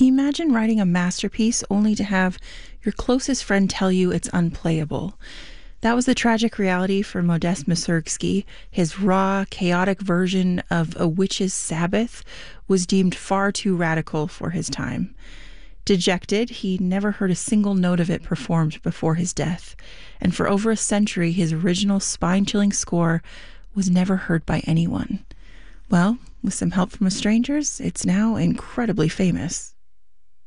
Imagine writing a masterpiece only to have your closest friend tell you it's unplayable. That was the tragic reality for Modest Mussorgsky. His raw, chaotic version of A Witch's Sabbath was deemed far too radical for his time. Dejected, he never heard a single note of it performed before his death, and for over a century his original spine-chilling score was never heard by anyone. Well, with some help from strangers, it's now incredibly famous.